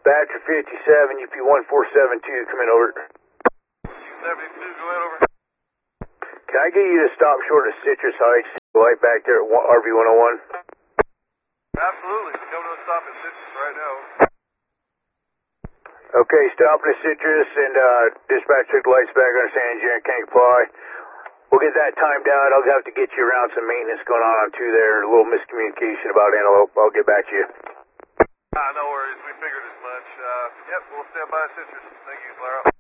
Badger 57, UP 1472, come in over. 72, go ahead over. Can I get you to stop short of Citrus Heights, light back there at RV 101? Absolutely, we're coming to a stop at Citrus right now. Okay, stopping at Citrus and dispatch took the lights back, understand engineering can't comply. We'll get that timed out. I'll have to get you around some maintenance going on too there, a little miscommunication about Antelope. I'll get back to you. No worries, we figured as much. Yep, we'll stand by Citrus. Thank you, Clara.